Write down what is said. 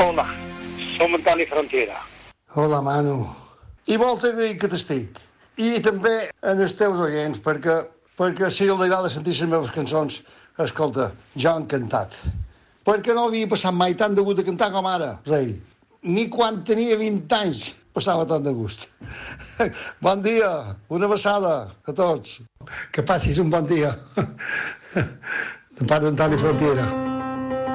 Hola, som Antoni Frontera. Hola, Manu. I molt agraït que t'estic. I també en els teus oients, perquè si els agrada sentir les meves cançons, escolta, jo encantat. Perquè no havia passat mai tant de gust de cantar com ara, rei. Ni quan tenia 20 anys passava tant de gust. Bon dia, una abraçada a tots. Que passis un bon dia. De part d'Antoni Frontera.